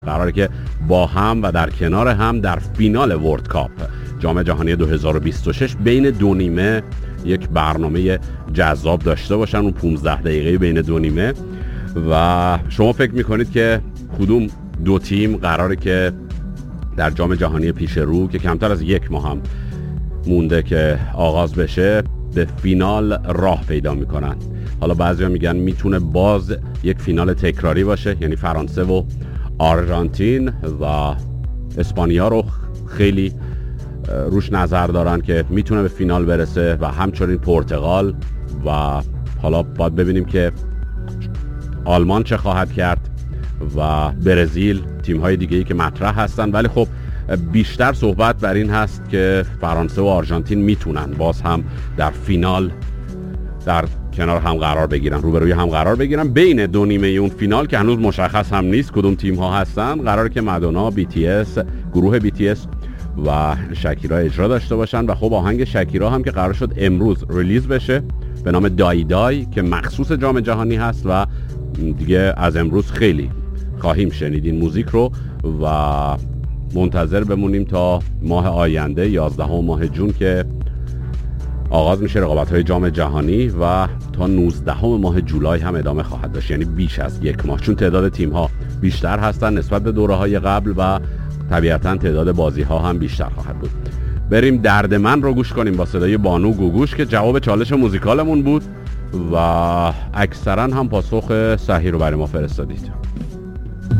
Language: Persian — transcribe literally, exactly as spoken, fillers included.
قراره که با هم و در کنار هم در فینال ورلد کاپ جام جهانی دو هزار و بیست و شش بین دو نیمه یک برنامه جذاب داشته باشن. اون پانزده دقیقه بین دو نیمه و شما فکر میکنید که کدوم دو تیم قراره که در جام جهانی پیش رو که کمتر از یک ماه هم مونده که آغاز بشه به فینال راه پیدا میکنن؟ حالا بعضیا میگن میتونه باز یک فینال تکراری باشه، یعنی فرانسه و آرژانتین و اسپانیا رو خیلی روش نظر دارن که میتونه به فینال برسه و همچنین پرتغال و حالا باید ببینیم که آلمان چه خواهد کرد و برزیل، تیم‌های دیگه‌ای که مطرح هستن. ولی خب بیشتر صحبت بر این هست که فرانسه و آرژانتین میتونن باز هم در فینال در کنار هم قرار بگیرن، روبروی هم قرار بگیرن. بین دو نیمه اون فینال که هنوز مشخص هم نیست کدوم تیم ها هستن، قراره که مادونا، بی تی اس، گروه بی تی اس و شکیرا اجرا داشته باشن و خب آهنگ شکیرا هم که قرار شد امروز ریلیز بشه به نام دای دای که مخصوص جام جهانی هست و دیگه از امروز خیلی خواهیم شنید این موزیک رو و منتظر بمونیم تا ماه آینده یازدهم ماه جون که آغاز میشه رقابت‌های جام جهانی و تا نوزدهم ماه جولای هم ادامه خواهد داشت، یعنی بیش از یک ماه، چون تعداد تیم‌ها بیشتر هستن نسبت به دوره‌های قبل و طبیعتاً تعداد بازی‌ها هم بیشتر خواهد بود. بریم درد من رو گوش کنیم با صدای بانو گوگوش که جواب چالش موزیکالمون بود و اکثرا هم پاسخ صحیح رو برای ما فرستادید.